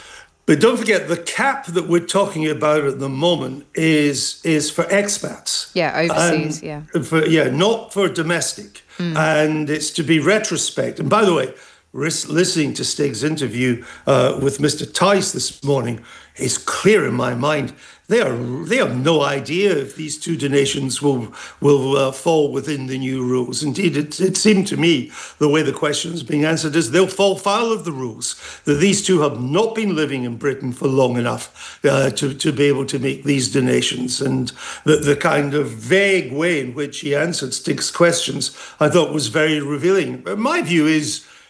But don't forget, the cap that we're talking about at the moment is is for expats. Yeah, overseas, and yeah. For, yeah, not for domestic. Mm. And it's to be retrospect. And by the way, listening to Stig's interview uh, with Mister Tice this morning, it's clear in my mind they are they have no idea if these two donations will will uh, fall within the new rules. Indeed, it, it seemed to me the way the question is being answered is they'll fall foul of the rules, that these two have not been living in Britain for long enough uh, to, to be able to make these donations. And the, the kind of vague way in which he answered Stig's questions, I thought was very revealing. My view is,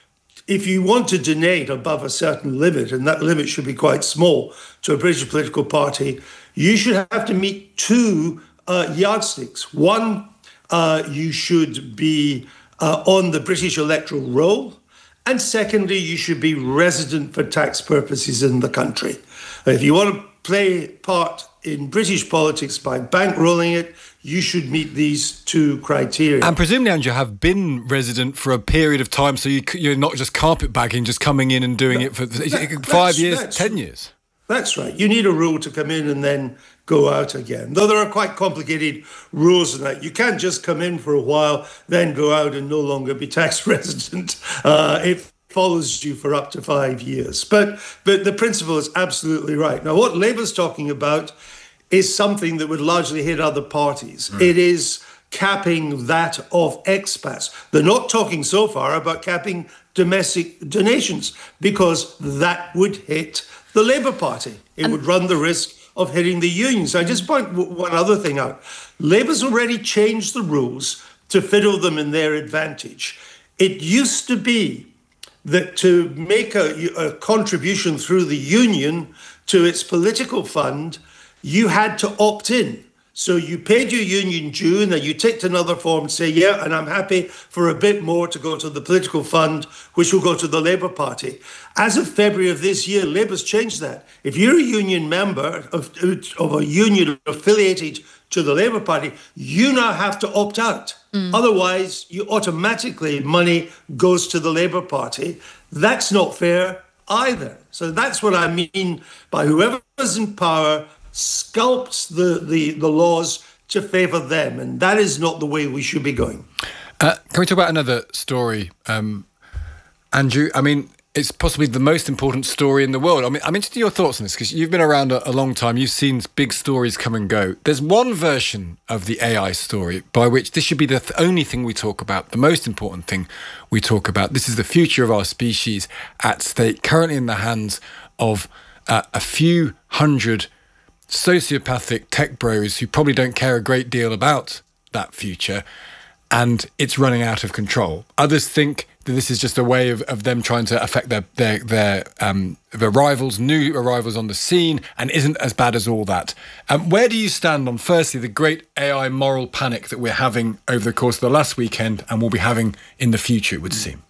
if you want to donate above a certain limit, and that limit should be quite small, to a British political party, you should have to meet two uh, yardsticks. One, uh, you should be uh, on the British electoral roll. And secondly, you should be resident for tax purposes in the country. If you want to play part in British politics by bankrolling it, you should meet these two criteria. And presumably, Andrew, have been resident for a period of time, so you, you're not just carpetbagging, just coming in and doing no, it for that, five years, ten years. That's right. You need a rule to come in and then go out again. Though there are quite complicated rules in that. You can't just come in for a while, then go out and no longer be tax resident. Uh, it follows you for up to five years. But, but the principle is absolutely right. Now, what Labour's talking about is something that would largely hit other parties. Mm. It is capping that of expats. They're not talking so far about capping domestic donations, because that would hit the Labour Party. It and would run the risk of hitting the unions. I just point w- one other thing out. Labour's already changed the rules to fiddle them in their advantage. It used to be that to make a, a contribution through the union to its political fund, you had to opt in. So you paid your union due, and then you ticked another form and say, yeah, and I'm happy for a bit more to go to the political fund, which will go to the Labour Party. As of February of this year, Labour's changed that. If you're a union member of, of a union affiliated to the Labour Party, you now have to opt out. Mm. Otherwise, you automatically, money goes to the Labour Party. That's not fair either. So that's what I mean by whoever's in power sculpts the, the, the laws to favour them, and that is not the way we should be going. Uh, can we talk about another story, um, Andrew? I mean, it's possibly the most important story in the world. I mean, I'm interested in your thoughts on this, because you've been around a, a long time. You've seen big stories come and go. There's one version of the A I story by which this should be the th- only thing we talk about, the most important thing we talk about. This is the future of our species at stake, currently in the hands of uh, a few hundred sociopathic tech bros who probably don't care a great deal about that future, and it's running out of control. Others think that this is just a way of, of them trying to affect their their their, um, their arrivals, new arrivals on the scene, and isn't as bad as all that. Um, where do you stand on, firstly, the great A I moral panic that we're having over the course of the last weekend and will be having in the future, it would seem?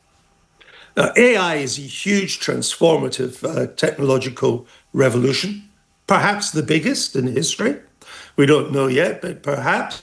Now, A I is a huge transformative uh, technological revolution. Perhaps the biggest in history. We don't know yet, but perhaps.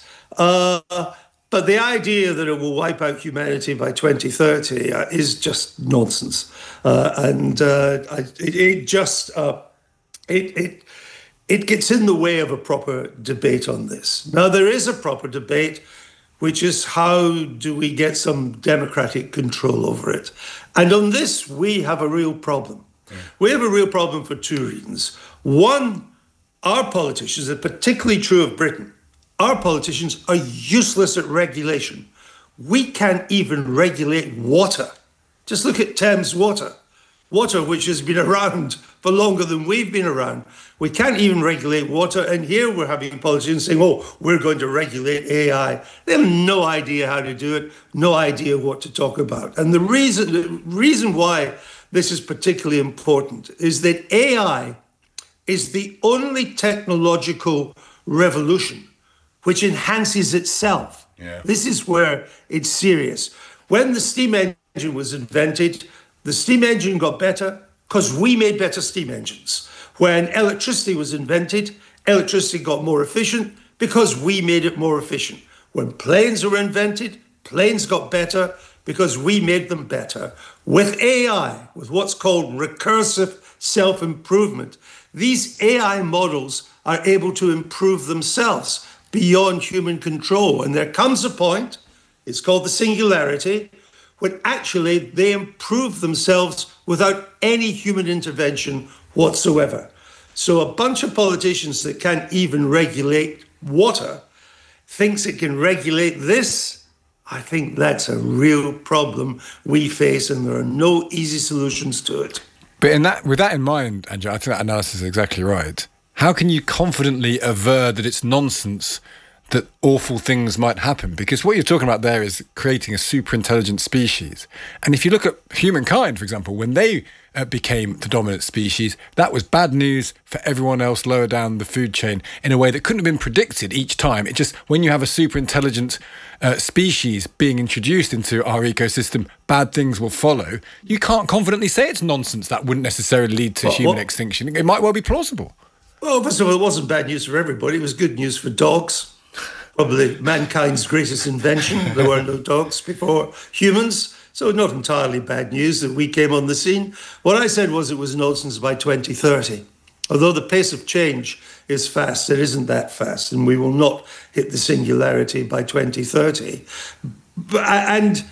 Uh, but the idea that it will wipe out humanity by twenty thirty uh, is just nonsense. Uh, and uh, I, it, it just, uh, it, it, it gets in the way of a proper debate on this. Now, there is a proper debate, which is how do we get some democratic control over it? And on this, we have a real problem. Yeah. We have a real problem for two reasons. One, our politicians, and particularly true of Britain, our politicians are useless at regulation. We can't even regulate water. Just look at Thames Water. Water, which has been around for longer than we've been around. We can't even regulate water. And here we're having politicians saying, oh, we're going to regulate A I. They have no idea how to do it, no idea what to talk about. And the reason, the reason why this is particularly important is that A I is the only technological revolution which enhances itself. Yeah. This is where it's serious. When the steam engine was invented, the steam engine got better because we made better steam engines. When electricity was invented, electricity got more efficient because we made it more efficient. When planes were invented, planes got better because we made them better. With A I, with what's called recursive self-improvement, these A I models are able to improve themselves beyond human control. And there comes a point, it's called the singularity, when actually they improve themselves without any human intervention whatsoever. So a bunch of politicians that can't even regulate water thinks it can regulate this. I think that's a real problem we face, and there are no easy solutions to it. But in that, with that in mind, Andrew, I think that analysis is exactly right. How can you confidently aver that it's nonsense that awful things might happen? Because what you're talking about there is creating a super intelligent species. And if you look at humankind, for example, when they uh, became the dominant species, that was bad news for everyone else lower down the food chain in a way that couldn't have been predicted each time. It just, when you have a super intelligent uh, species being introduced into our ecosystem, bad things will follow. You can't confidently say it's nonsense. That wouldn't necessarily lead to well, human well, extinction. It might well be plausible. Well, first of all, it wasn't bad news for everybody. It was good news for dogs. Probably mankind's greatest invention. There were no dogs before humans. So not entirely bad news that we came on the scene. What I said was it was nonsense by twenty thirty. Although the pace of change is fast, it isn't that fast, and we will not hit the singularity by twenty thirty. But, and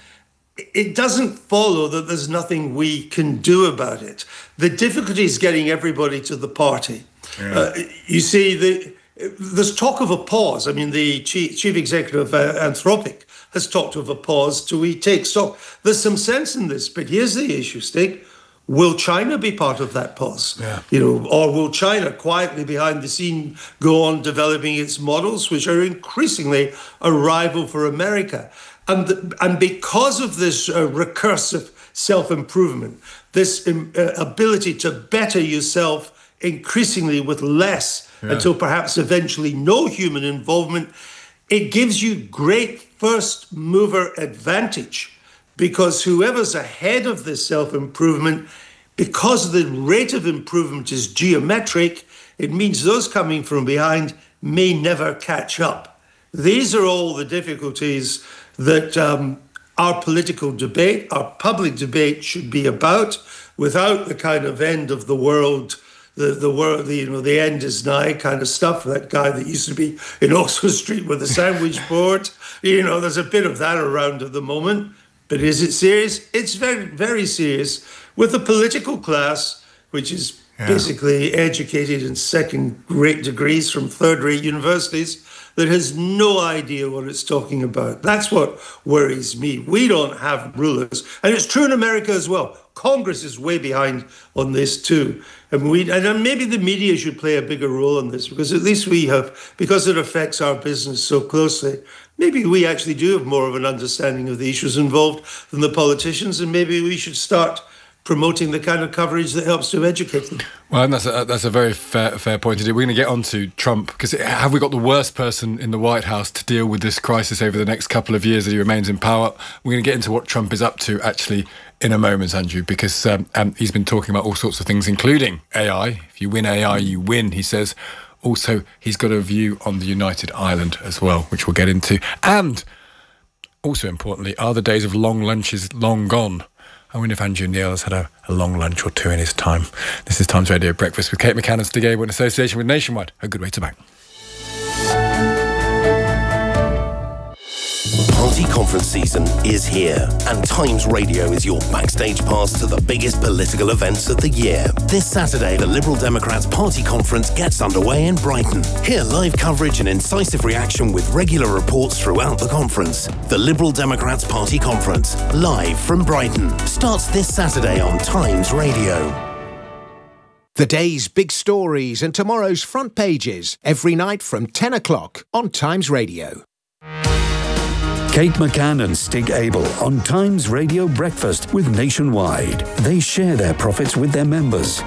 it doesn't follow that there's nothing we can do about it. The difficulty is getting everybody to the party. Yeah. Uh, you see, the, there's talk of a pause. I mean, the chief, chief executive of uh, Anthropic has talked of a pause till we take stock. There's some sense in this, but here's the issue, Stig. Will China be part of that pause? Yeah. You know, or will China quietly behind the scene go on developing its models, which are increasingly a rival for America? And, the, and because of this uh, recursive self-improvement, this um, uh, ability to better yourself increasingly with less, yeah. until perhaps eventually no human involvement, it gives you great first mover advantage, because whoever's ahead of this self-improvement, because the rate of improvement is geometric, it means those coming from behind may never catch up. These are all the difficulties that um, our political debate, our public debate should be about, without the kind of end of the world, the the world, the, you know, the end is nigh kind of stuff. That guy that used to be in Oxford Street with the sandwich board, you know, there's a bit of that around at the moment. But is it serious? It's very, very serious with the political class, which is yeah. basically educated in second-rate degrees from third-rate universities, that has no idea what it's talking about. That's what worries me. We don't have rulers. And it's true in America as well. Congress is way behind on this too. And we, and maybe the media should play a bigger role in this, because at least we have, because it affects our business so closely, maybe we actually do have more of an understanding of the issues involved than the politicians, and maybe we should start promoting the kind of coverage that helps to educate them. Well, and that's a, that's a very fair fair point to do. We're going to get on to Trump, because have we got the worst person in the White House to deal with this crisis over the next couple of years that he remains in power? We're going to get into what Trump is up to, actually, in a moment, Andrew, because um, um, he's been talking about all sorts of things, including A I. If you win A I, you win, he says. Also, he's got a view on the United Island as well, which we'll get into. And, also importantly, are the days of long lunches long gone? I wonder if Andrew Neil has had a, a long lunch or two in his time. This is Times Radio Breakfast with Kate McCann and Stig Abell in association with Nationwide. A good way to bank. Party conference season is here, and Times Radio is your backstage pass to the biggest political events of the year. This Saturday, the Liberal Democrats Party Conference gets underway in Brighton. Hear live coverage and incisive reaction with regular reports throughout the conference. The Liberal Democrats Party Conference, live from Brighton, starts this Saturday on Times Radio. The day's big stories and tomorrow's front pages, every night from ten o'clock on Times Radio. Kate McCann and Stig Abell on Times Radio Breakfast with Nationwide. They share their profits with their members.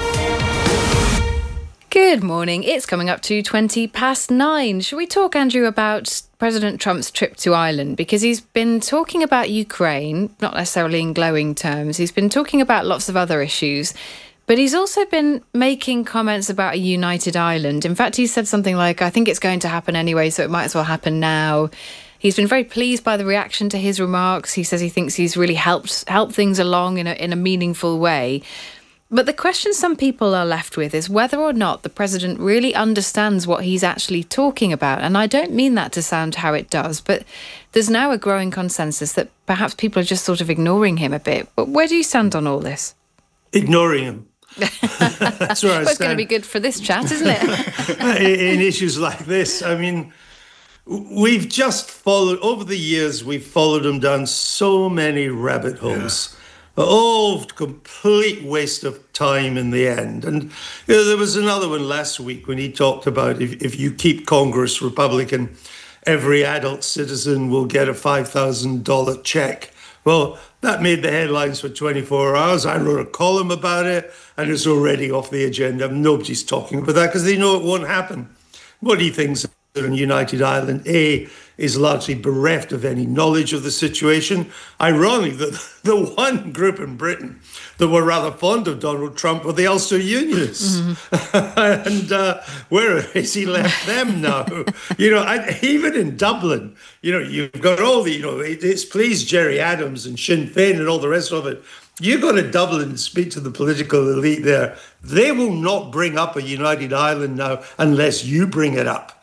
Good morning. It's coming up to twenty past nine. Shall we talk, Andrew, about President Trump's trip to Ireland? Because he's been talking about Ukraine, not necessarily in glowing terms. He's been talking about lots of other issues. But he's also been making comments about a united Ireland. In fact, he said something like, I think it's going to happen anyway, so it might as well happen now. He's been very pleased by the reaction to his remarks. He says he thinks he's really helped helped things along in a, in a meaningful way. But the question some people are left with is whether or not the president really understands what he's actually talking about. And I don't mean that to sound how it does, but there's now a growing consensus that perhaps people are just sort of ignoring him a bit. But where do you stand on all this? Ignoring him. That's where I well, it's going to be good for this chat, isn't it? in, in issues like this, I mean, we've just followed, over the years, we've followed him down so many rabbit holes. Yeah. All complete waste of time in the end. And you know, there was another one last week when he talked about if, if you keep Congress Republican, every adult citizen will get a five thousand dollars check. Well, that made the headlines for twenty-four hours. I wrote a column about it, and it's already off the agenda. Nobody's talking about that because they know it won't happen. What do you think on United Ireland? A, is largely bereft of any knowledge of the situation. Ironic that the one group in Britain that were rather fond of Donald Trump were the Ulster Unionists. Mm-hmm. and uh, where has he left them now? you know, I, even in Dublin, you know, you've got all the, you know, it, it's pleased Gerry Adams and Sinn Féin and all the rest of it. You go to Dublin and speak to the political elite there. They will not bring up a United Ireland now unless you bring it up.